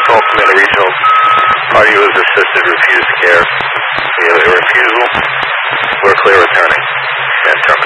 call Commander Regional. Party was assisted, refused care. We have a refusal. We're clear returning. And terminal.